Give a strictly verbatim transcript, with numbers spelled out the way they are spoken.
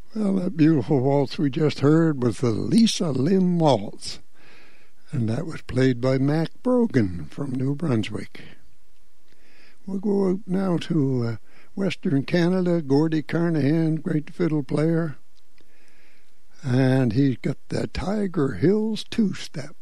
Well, that beautiful waltz we just heard was the Lisa Lynn Waltz, and that was played by Mac Brogan from New Brunswick. We'll go out now to uh, Western Canada. Gordy Carnahan, great fiddle player, and he's got the Tiger Hills two-step.